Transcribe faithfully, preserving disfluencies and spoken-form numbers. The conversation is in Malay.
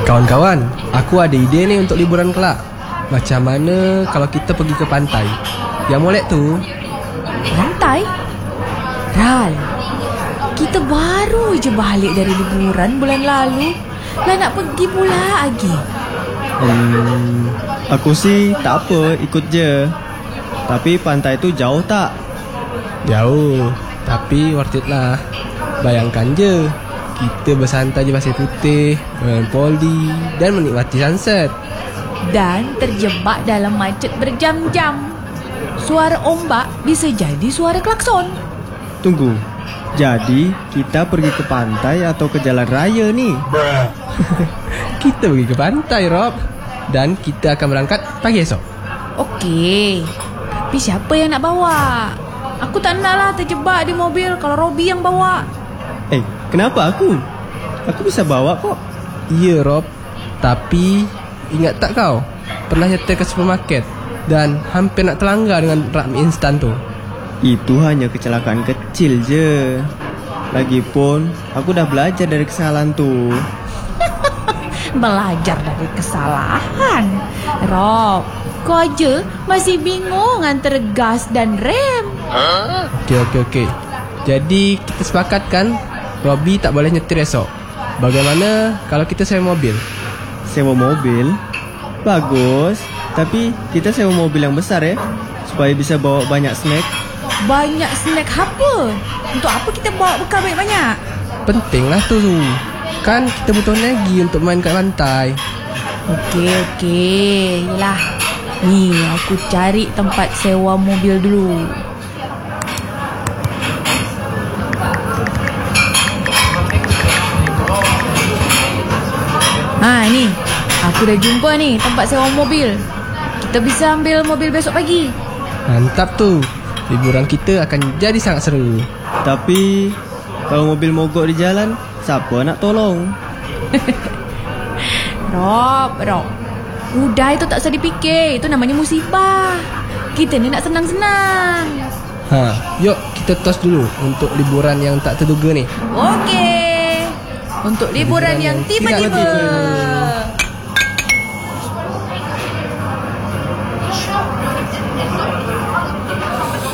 Kawan-kawan, aku ada ide nih untuk liburan kelak. Macam mana kalau kita pergi ke pantai? Yang molek tu. Pantai? Ral, kita baru je balik dari liburan bulan lalu. Lah nak pergi pula lagi. Hmm, aku sih tak apa, ikut je. Tapi pantai tu jauh tak? Jauh, tapi worth it lah. Bayangkan je, kita bersantai di pasir putih, main poli dan menikmati sunset. Dan terjebak dalam macet berjam-jam. Suara ombak bisa jadi suara klakson. Tunggu, jadi kita pergi ke pantai atau ke jalan raya ni? Kita pergi ke pantai, Rob. Dan kita akan berangkat pagi esok. Okey, tapi siapa yang nak bawa? Aku tak naklah terjebak di mobil kalau Robi yang bawa. Eh, kenapa aku? Aku bisa bawa kok. Ya, Rob. Tapi ingat tak kau pernah nyetir ke supermarket dan hampir nak terlanggar dengan rak mie instan tu? Itu hanya kecelakaan kecil je. Lagipun aku dah belajar dari kesalahan tu. Belajar dari kesalahan. Rob, kau aja masih bingung antara gas dan rem. Okey, okey, okey. Jadi kita sepakatkan Robi tak boleh nyetir esok. Bagaimana kalau kita sewa mobil? Sewa mobil? Bagus. Tapi kita sewa mobil yang besar ya, supaya bisa bawa banyak snack. Banyak snack apa? Untuk apa kita bawa bekal banyak-banyak? Pentinglah tu. Kan kita butuh lagi untuk main kat pantai. Okey, okey. Yalah. Ni, aku cari tempat sewa mobil dulu. Ha, ni. Aku dah jumpa ni tempat sewa mobil. Kita bisa ambil mobil besok pagi. Mantap tu. Liburan kita akan jadi sangat seru. Tapi kalau mobil mogok di jalan, siapa nak tolong? Rob, Rob. Udah, itu tak usah dipikir. Itu namanya musibah. Kita ni nak senang-senang. Ha, yuk kita tos dulu untuk liburan yang tak terduga ni. Okey. Untuk liburan, liburan yang, yang tiba-tiba.